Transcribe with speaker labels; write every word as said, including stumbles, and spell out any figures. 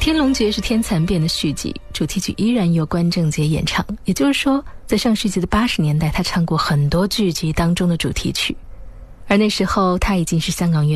Speaker 1: 天龙诀是天蚕变的续集，主题曲依然由关正杰演唱，也就是说在上世纪的八十年代他唱过很多剧集当中的主题曲，而那时候他已经是香港乐